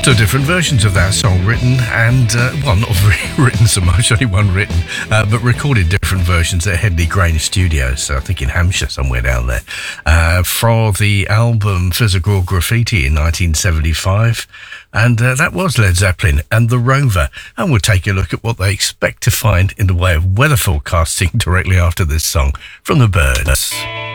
Two different versions of that song written and, well, not written so much, only one written, but recorded different versions at Headley Grange Studios, I think in Hampshire, somewhere down there, for the album Physical Graffiti in 1975. And that was Led Zeppelin and The Rover. And we'll take a look at what they expect to find in the way of weather forecasting directly after this song from the Byrds.